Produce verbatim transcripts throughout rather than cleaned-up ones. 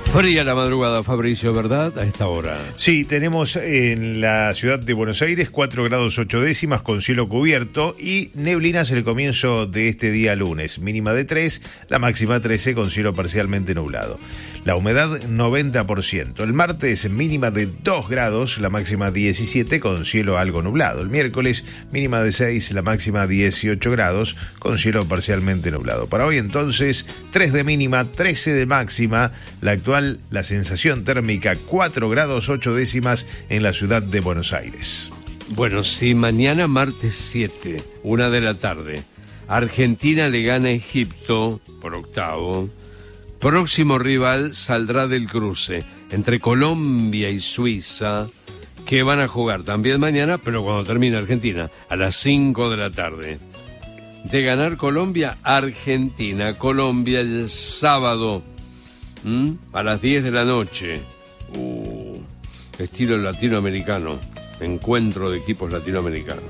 Fría la madrugada, Fabricio, ¿verdad? A esta hora. Sí, tenemos en la ciudad de Buenos Aires cuatro grados ocho décimas con cielo cubierto y neblinas el comienzo de este día lunes. Mínima de tres, la máxima trece con cielo parcialmente nublado. La humedad noventa por ciento. El martes mínima de dos grados, la máxima diecisiete con cielo algo nublado. El miércoles mínima de seis, la máxima dieciocho grados con cielo parcialmente nublado. Para hoy entonces tres de mínima, trece de máxima. La actual la sensación térmica cuatro grados ocho décimas en la ciudad de Buenos Aires. Bueno, si mañana martes siete, una de la tarde, Argentina le gana a Egipto por octavo, próximo rival saldrá del cruce entre Colombia y Suiza, que van a jugar también mañana, pero cuando termine Argentina, a las cinco de la tarde. De ganar Colombia, Argentina, Colombia el sábado, ¿Mm? a las diez de la noche. Uh, estilo latinoamericano, encuentro de equipos latinoamericanos.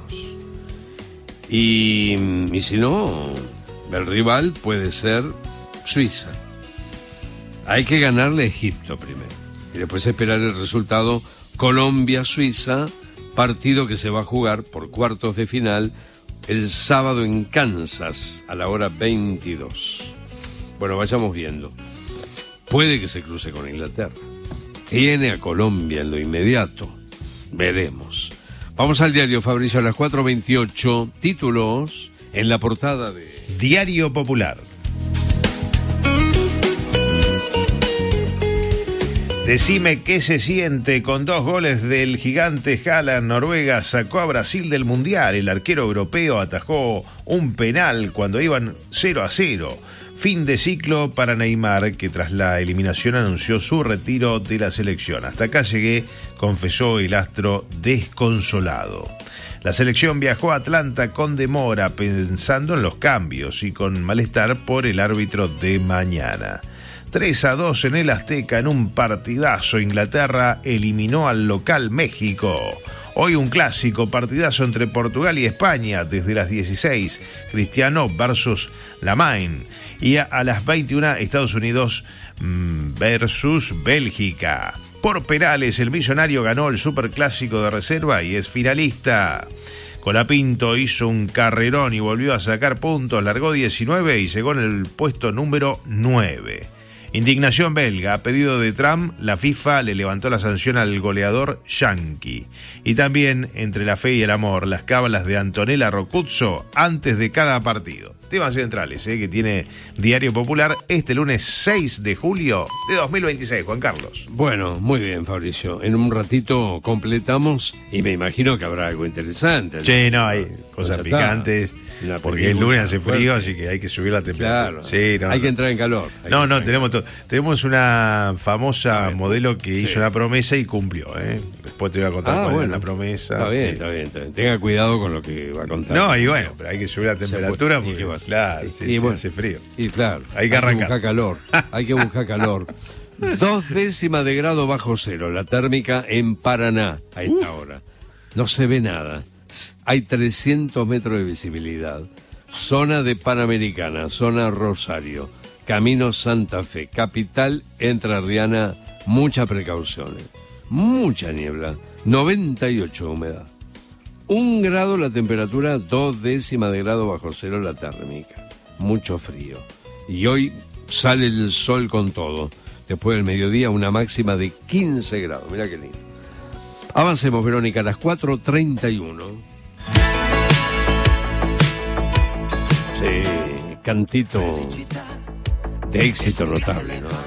Y, y si no, el rival puede ser Suiza. Hay que ganarle a Egipto primero y después esperar el resultado Colombia-Suiza, partido que se va a jugar por cuartos de final el sábado en Kansas a la hora veintidós. Bueno, vayamos viendo. Puede que se cruce con Inglaterra. Tiene a Colombia en lo inmediato. Veremos. Vamos al diario, Fabricio, a las cuatro veintiocho. Títulos en la portada de Diario Popular. Decime qué se siente. Con dos goles del gigante Haaland, Noruega sacó a Brasil del Mundial. El arquero europeo atajó un penal cuando iban cero a cero. Fin de ciclo para Neymar, que tras la eliminación anunció su retiro de la selección. Hasta acá llegué, confesó el astro desconsolado. La selección viajó a Atlanta con demora, pensando en los cambios y con malestar por el árbitro de mañana. tres a dos en el Azteca en un partidazo. Inglaterra eliminó al local México. Hoy un clásico partidazo entre Portugal y España desde las dieciséis. Cristiano versus Lamine. Y a, a las veintiuna Estados Unidos mmm, versus Bélgica. Por penales el millonario ganó el superclásico de reserva y es finalista. Colapinto hizo un carrerón y volvió a sacar puntos. Largó diecinueve y llegó en el puesto número nueve. Indignación belga. A pedido de Trump, la FIFA le levantó la sanción al goleador yanqui. Y también, entre la fe y el amor, las cábalas de Antonella Roccuzzo antes de cada partido. Temas centrales eh, que tiene Diario Popular este lunes seis de julio de dos mil veintiséis, Juan Carlos. Bueno, muy bien, Fabricio. En un ratito completamos y me imagino que habrá algo interesante. Sí, no, hay cosas ya picantes. Porque el lunes hace frío, fuerte. así que hay que subir la temperatura. Claro, sí, no, hay no. que entrar en calor. No, no, tenemos todo. Tenemos una famosa modelo que sí. hizo una promesa y cumplió, ¿eh? Después te voy a contar Ah, cuál bueno. es la promesa. Está bien, sí. está bien, está bien. Tenga cuidado con lo que va a contar. No, y bueno, pero hay que subir la temperatura puede, porque, claro, sí, y sí, bueno, hace frío. Y claro, hay que arrancar. buscar calor, hay que buscar calor. Dos décimas de grado bajo cero, la térmica en Paraná a esta Uf. hora. No se ve nada. Hay trescientos metros de visibilidad. Zona de Panamericana, zona Rosario, Camino Santa Fe, capital entrerriana, mucha precaución, mucha niebla, noventa y ocho de humedad. Un grado la temperatura, dos décimas de grado bajo cero la térmica, mucho frío. Y hoy sale el sol con todo, después del mediodía una máxima de quince grados, mirá qué lindo. Avancemos, Verónica, a las cuatro treinta y uno. Sí, cantito de éxito notable, ¿no?